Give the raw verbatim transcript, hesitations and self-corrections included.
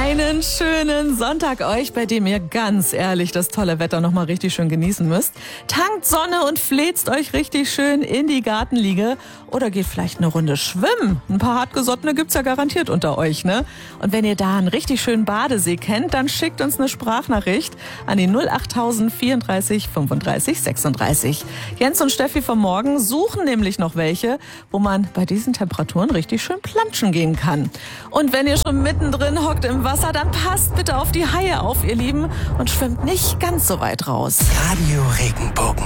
Einen schönen Sonntag euch, bei dem ihr ganz ehrlich das tolle Wetter noch mal richtig schön genießen müsst. Tankt Sonne und fläzt euch richtig schön in die Gartenliege oder geht vielleicht eine Runde schwimmen. Ein paar Hartgesottene gibt's ja garantiert unter euch, ne? Und wenn ihr da einen richtig schönen Badesee kennt, dann schickt uns eine Sprachnachricht an die null acht tausend vierunddreißig fünfunddreißig sechsunddreißig. Jens und Steffi vom Morgen suchen nämlich noch welche, wo man bei diesen Temperaturen richtig schön planschen gehen kann. Und wenn ihr schon mittendrin hockt im Wasser, dann passt bitte auf die Haie auf, ihr Lieben, und schwimmt nicht ganz so weit raus. Radio Regenbogen.